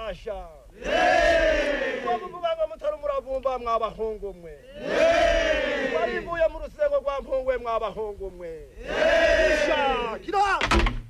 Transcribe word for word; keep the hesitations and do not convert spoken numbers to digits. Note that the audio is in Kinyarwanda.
basha waba mubanga mutari muravumba mwabahungu mwe barivuye mu rusego rwa mpungwe mwabahungu mwe sha kira